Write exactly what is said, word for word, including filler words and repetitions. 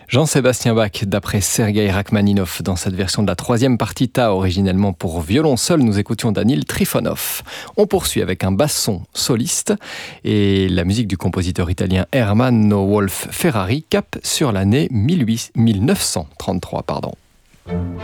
Jean-Sébastien Bach, d'après Sergueï Rachmaninov, dans cette version de la troisième partita, originellement pour violon seul, nous écoutions Danil Trifonov. On poursuit avec un basson soliste et la musique du compositeur italien Ermanno Wolf Ferrari, cap sur l'année mille neuf cent trente-trois. Pardon.